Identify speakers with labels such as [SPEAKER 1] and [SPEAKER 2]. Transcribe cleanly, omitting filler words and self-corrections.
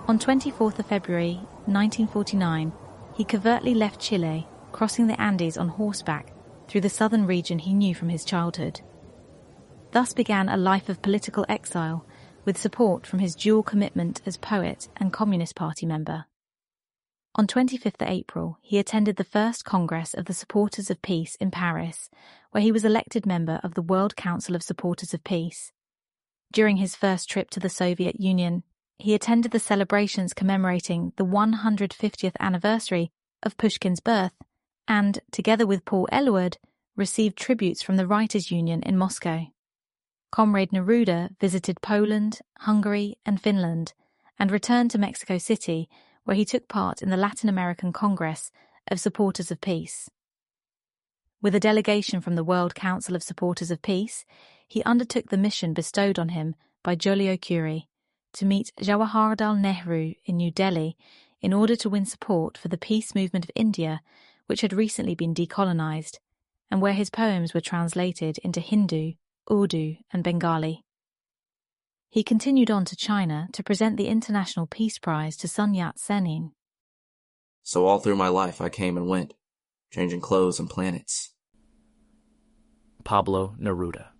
[SPEAKER 1] On 24th of February 1949, he covertly left Chile, crossing the Andes on horseback through the southern region he knew from his childhood. Thus began a life of political exile, with support from his dual commitment as poet and Communist Party member. On 25th of April, he attended the first Congress of the Supporters of Peace in Paris, where he was elected member of the World Council of Supporters of Peace. During his first trip to the Soviet Union, he attended the celebrations commemorating the 150th anniversary of Pushkin's birth and, together with Paul Eluard, received tributes from the Writers' Union in Moscow. Comrade Neruda visited Poland, Hungary, and Finland, and returned to Mexico City, where he took part in the Latin American Congress of Supporters of Peace. With a delegation from the World Council of Supporters of Peace, he undertook the mission bestowed on him by Joliot-Curie to meet Jawaharlal Nehru in New Delhi in order to win support for the peace movement of India, which had recently been decolonized, and where his poems were translated into Hindu, Urdu, and Bengali. He continued on to China to present the International Peace Prize to Sun Yat-sen.
[SPEAKER 2] So all through my life I came and went, changing clothes and planets.
[SPEAKER 3] Pablo Neruda.